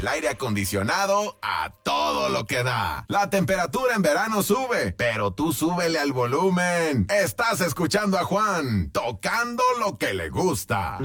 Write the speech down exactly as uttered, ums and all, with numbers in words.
el aire acondicionado a todo lo que da. La temperatura en verano sube, pero tú súbele al volumen. Estás escuchando a Juan, tocando lo que le gusta.